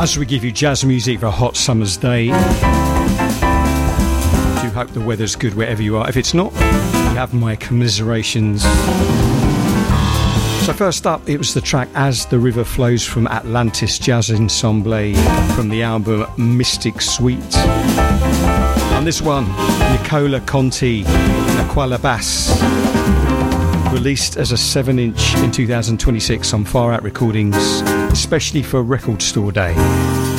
As we give you jazz music for a hot summer's day, do hope the weather's good wherever you are. If it's not, you have my commiserations. So first up, it was the track As the River Flows from Atlantis Jazz Ensemble from the album Mystic Suite. On this one, Nicola Conti, Aquila Bass, released as a 7-inch in 2026 on Far Out Recordings, especially for Record Store Day.